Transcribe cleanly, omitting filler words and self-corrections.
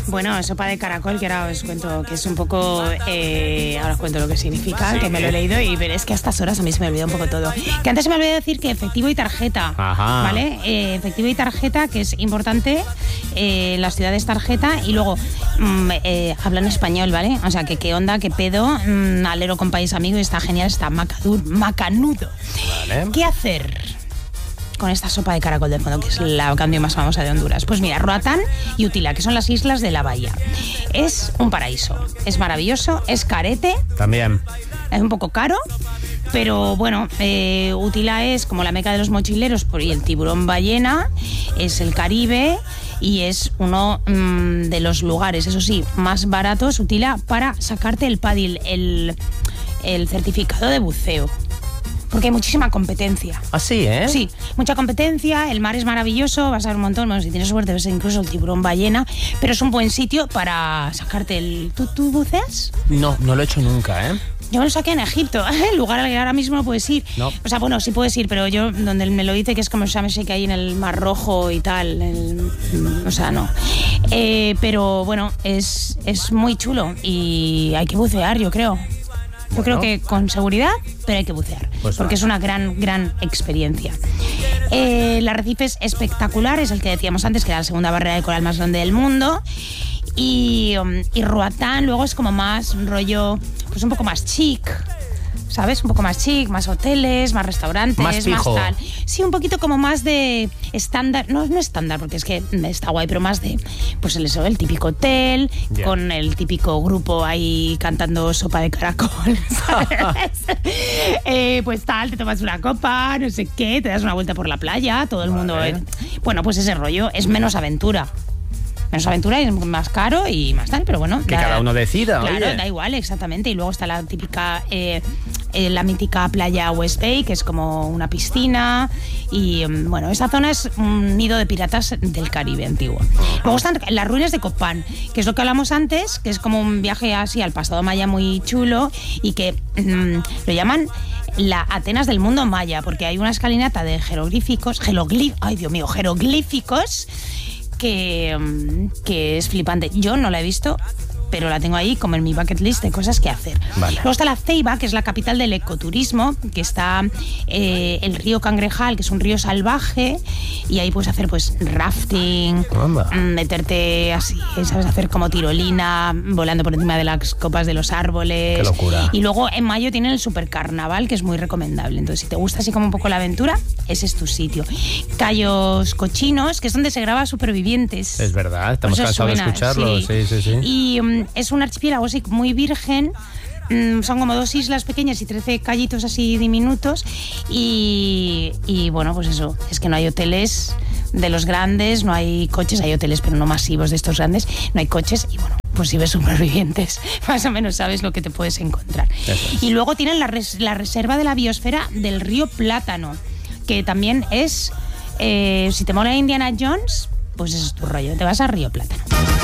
Bueno, sopa de caracol, que ahora os cuento que es un poco... ahora os cuento lo que significa, sí, que me lo he leído y veréis que a estas horas a mí se me olvida un poco todo. Que antes se me olvidó decir que efectivo y tarjeta, Ajá. ¿vale? Efectivo y tarjeta, que es importante, las ciudades tarjeta, y luego hablan español, ¿vale? O sea, que qué onda, qué pedo, alero con país amigo, y está genial, está macanudo. Vale. ¿Qué hacer con esta sopa de caracol de fondo, que es la canción más famosa de Honduras? Pues mira, Roatán y Utila, que son las islas de la bahía. Es un paraíso, es maravilloso, es carete. También. Es un poco caro, pero bueno, Utila es como la meca de los mochileros, y el tiburón ballena, es el Caribe, y es uno de los lugares, eso sí, más baratos, Utila, para sacarte el PADI, el certificado de buceo. Porque hay muchísima competencia. ¿Ah, sí, Sí, mucha competencia, el mar es maravilloso, vas a ver un montón, bueno, si tienes suerte ves incluso el tiburón ballena, pero es un buen sitio para sacarte el... ¿Tú buceas? No lo he hecho nunca, ¿eh? Yo me lo saqué en Egipto, el lugar al que ahora mismo no puedes ir. No. O sea, bueno, sí puedes ir, pero yo, donde me lo dice, que es como el Sharm el Sheikh, que hay en el Mar Rojo y tal, o sea, no. Pero bueno, es muy chulo y hay que bucear, yo creo. Yo creo que con seguridad, pero hay que bucear, pues porque es una gran experiencia. El arrecife es espectacular, es el que decíamos antes, que era la segunda barrera de coral más grande del mundo. Y Roatán luego es como más rollo, pues un poco más chic, ¿sabes? Un poco más chic, más hoteles, más restaurantes, más tal. Sí, un poquito como más de estándar, no estándar, porque es que está guay, pero más de, pues el típico hotel, con el típico grupo ahí cantando sopa de caracol, ¿sabes? Pues tal, te tomas una copa, no sé qué, te das una vuelta por la playa, todo el mundo... Bueno, pues ese rollo es menos aventura. Menos aventura, y es más caro y más tal, pero bueno. Que cada uno decida. Claro, oye. da igual, exactamente. Y luego está la típica, la mítica playa West Bay, que es como una piscina. Y bueno, esa zona es un nido de piratas del Caribe antiguo. Luego están las ruinas de Copán, que es lo que hablamos antes, que es como un viaje así al pasado maya muy chulo y que lo llaman la Atenas del mundo maya, porque hay una escalinata de jeroglíficos, jeroglíficos, que es flipante. Yo no la he visto, pero la tengo ahí como en mi bucket list de cosas que hacer. Vale. Luego está la Ceiba, que es la capital del ecoturismo, que está el río Cangrejal, que es un río salvaje, y ahí puedes hacer pues rafting, meterte así, ¿sabes? Hacer como tirolina, volando por encima de las copas de los árboles. ¡Qué locura! Y luego en mayo tienen el supercarnaval, que es muy recomendable. Entonces, si te gusta así como un poco la aventura, ese es tu sitio. Cayos Cochinos, que es donde se graba Supervivientes. Es verdad, estamos cansados de escucharlo. Sí. Y es un archipiélago así muy virgen. Son como 2 islas pequeñas y 13 callitos así diminutos. Y bueno, pues eso, es que no hay hoteles de los grandes, no hay coches, hay hoteles pero no masivos de estos grandes, no hay coches y bueno, pues si ves Supervivientes, más o menos sabes lo que te puedes encontrar. Y luego tienen la reserva de la biosfera del río Plátano, que también es, si te mola Indiana Jones, pues eso es tu rollo, te vas a Río Plátano.